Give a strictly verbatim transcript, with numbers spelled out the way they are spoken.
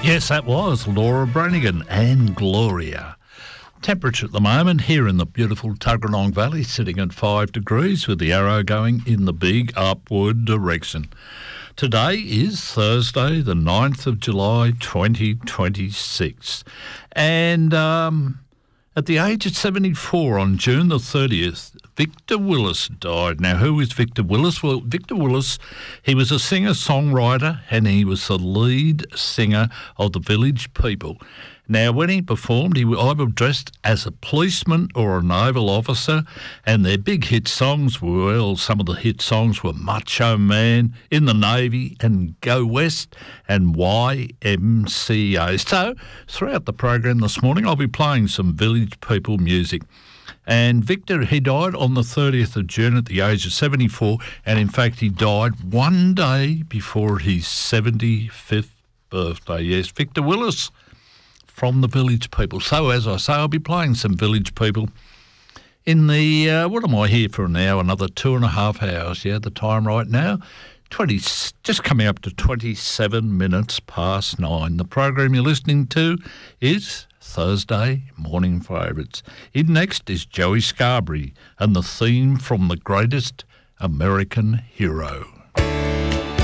Yes, that was Laura Branigan and Gloria. Temperature at the moment here in the beautiful Tuggeranong Valley sitting at five degrees with the arrow going in the big upward direction. Today is Thursday, the ninth of July, twenty twenty-six. And um, at the age of seventy-four on June the thirtieth, Victor Willis died. Now, who is Victor Willis? Well, Victor Willis, he was a singer-songwriter and he was the lead singer of the Village People. Now, when he performed, he was either dressed as a policeman or a naval officer, and their big hit songs were, well, some of the hit songs were Macho Man, In the Navy, and Go West, and Y M C A. So, throughout the program this morning, I'll be playing some Village People music. And Victor, he died on the thirtieth of June at the age of seventy-four, and in fact, he died one day before his seventy-fifth birthday. Yes, Victor Willis from the Village People. So, as I say, I'll be playing some Village People in the, uh, what am I here for now? Another two and a half hours, yeah, the time right now, twenty, just coming up to twenty-seven minutes past nine. The program you're listening to is Thursday Morning Favourites. In next is Joey Scarborough and the theme from The Greatest American Hero.